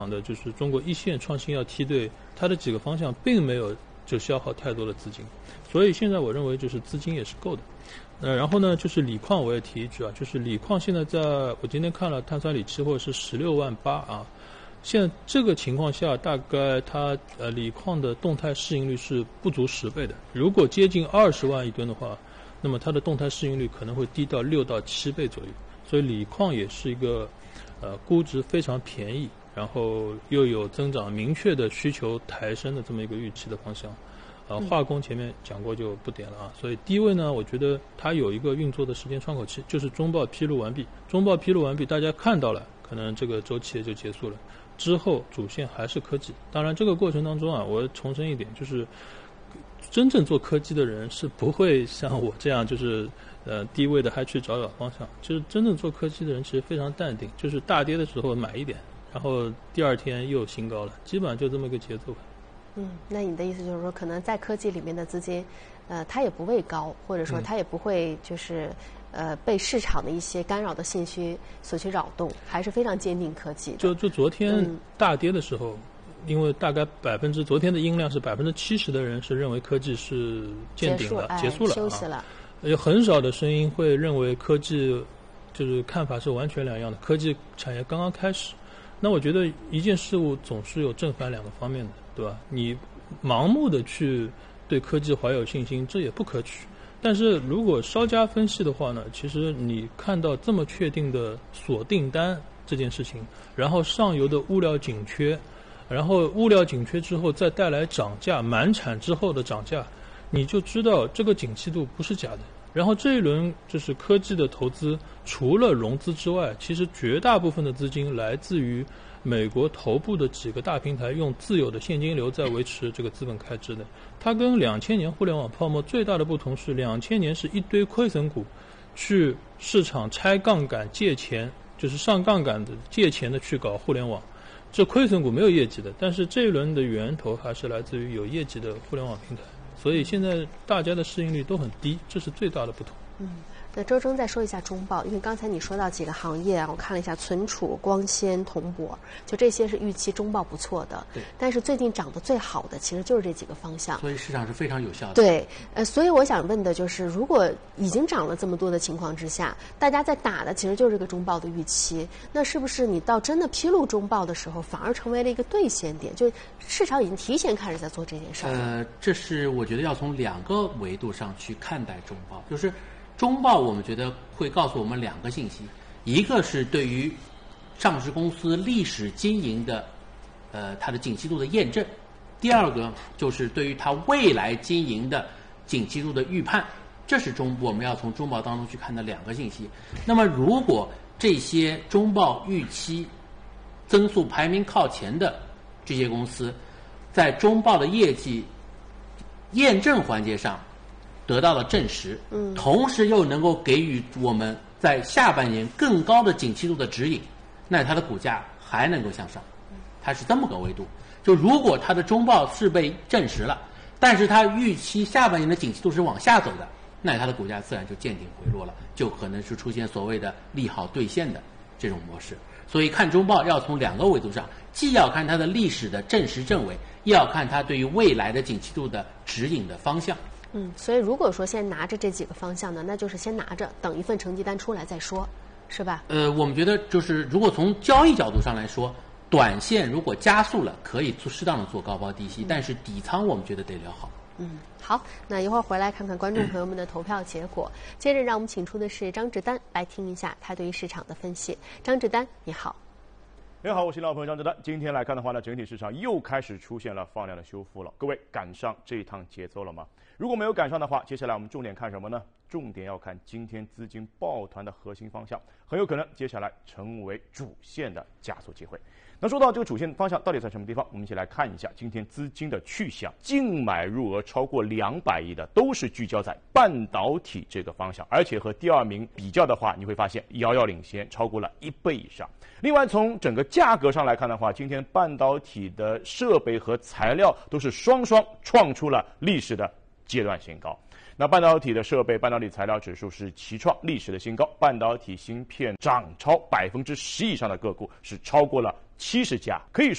的就是中国一线创新药梯队，它的几个方向并没有就消耗太多的资金，所以现在我认为就是资金也是够的。然后呢，就是锂矿我也提一句啊，就是锂矿现在我今天看了碳酸锂期货是16.8万啊，现在这个情况下，大概它锂矿的动态市盈率是不足10倍的，如果接近20万一吨的话，那么它的动态市盈率可能会低到6到7倍左右，所以锂矿也是一个估值非常便宜，然后又有增长明确的需求抬升的这么一个预期的方向。化工前面讲过就不点了啊，所以低位呢，我觉得它有一个运作的时间窗口期，就是中报披露完毕，大家看到了，可能这个周期也就结束了，之后主线还是科技。当然这个过程当中啊，我重申一点，就是真正做科技的人是不会像我这样就是低位的还去找方向，就是真正做科技的人其实非常淡定，就是大跌的时候买一点，然后第二天又新高了，基本上就这么个节奏吧。 那你的意思就是说，可能在科技里面的资金，它也不畏高，或者说它也不会就是被市场的一些干扰的信息所去扰动，还是非常坚定科技的。 就昨天大跌的时候，因为大概昨天的音量是70%的人是认为科技是见顶了，结束了， 休息了。 有很少的声音会认为科技就是看法是完全两样的，科技产业刚刚开始。那我觉得一件事物总是有正反两个方面的，对吧？你盲目的去对科技怀有信心，这也不可取。但是如果稍加分析的话呢，其实你看到这么确定的锁订单这件事情，然后上游的物料紧缺，然后物料紧缺之后再带来涨价，满产之后的涨价，你就知道这个景气度不是假的。然后这一轮就是科技的投资，除了融资之外，其实绝大部分的资金来自于美国头部的几个大平台用自有的现金流在维持这个资本开支的。它跟2000年互联网泡沫最大的不同是，2000年是一堆亏损股去市场拆杠杆借钱，就是上杠杆的借钱的去搞互联网，这亏损股没有业绩的。但是这一轮的源头还是来自于有业绩的互联网平台。所以现在大家的市盈率都很低，这是最大的不同。 那周征再说一下中报，因为刚才你说到几个行业啊，我看了一下存储、光纤、铜箔，就这些是预期中报不错的。 对。 但是最近涨得最好的其实就是这几个方向。 所以市场是非常有效的。 对，所以我想问的就是，如果已经涨了这么多的情况之下，大家在打的其实就是这个中报的预期，那是不是你到真的披露中报的时候，反而成为了一个兑现点？就市场已经提前开始在做这件事儿。 这是我觉得要从2个维度上去看待中报，就是中报我们觉得会告诉我们2个信息，一个是对于上市公司历史经营的它的景气度的验证，第二个就是对于它未来经营的景气度的预判，这是我们要从中报当中去看的2个信息。那么如果这些中报预期增速排名靠前的这些公司，在中报的业绩验证环节上得到了证实，同时又能够给予我们在下半年更高的景气度的指引，那它的股价还能够向上，它是这么个维度。就如果它的中报是被证实了，但是它预期下半年的景气度是往下走的，那它的股价自然就见顶回落了，就可能是出现所谓的利好兑现的这种模式。所以看中报要从2个维度上，既要看它的历史的证实证伪，又要看它对于未来的景气度的指引的方向。 所以如果说先拿着这几个方向呢，那就是先拿着，等一份成绩单出来再说，是吧？ 我们觉得就是如果从交易角度上来说，短线如果加速了，可以适当的做高抛低吸，但是底仓我们觉得得留好。 好，那一会儿回来看看观众朋友们的投票结果。接着让我们请出的是张志丹来听一下他对于市场的分析。张志丹，你好。 你好，我是老朋友张志丹。今天来看的话呢，整体市场又开始出现了放量的修复了。各位赶上这一趟节奏了吗？如果没有赶上的话，接下来我们重点看什么呢？重点要看今天资金抱团的核心方向，很有可能接下来成为主线的加速机会。那说到这个主线方向到底在什么地方，我们一起来看一下今天资金的去向。净买入额超过200亿的都是聚焦在半导体这个方向，而且和第2名比较的话，你会发现遥遥领先，超过了1倍以上。另外从整个价格上来看的话，今天半导体的设备和材料都是双双创出了历史的阶段新高。那半导体的设备、半导体材料指数是齐创历史的新高，半导体芯片涨超10%以上的个股是超过了 70家，可以说